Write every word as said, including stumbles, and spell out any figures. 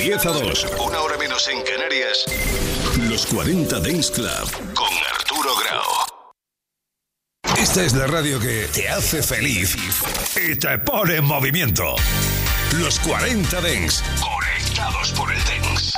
diez a dos. Una hora menos en Canarias. Los cuarenta Dance Club con Arturo Grau. Esta es la radio que te hace feliz y te pone en movimiento. Los cuarenta Dance. Conectados por el Dance.